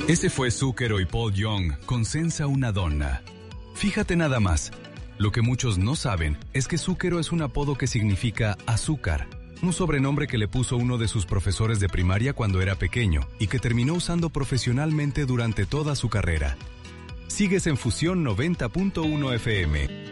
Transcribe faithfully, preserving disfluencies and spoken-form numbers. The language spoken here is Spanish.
Ese fue Zucchero y Paul Young con Senza una donna. Fíjate nada más. Lo que muchos no saben es que Zucchero es un apodo que significa azúcar, un sobrenombre que le puso uno de sus profesores de primaria cuando era pequeño y que terminó usando profesionalmente durante toda su carrera. Sigues en Fusión noventa punto uno F M.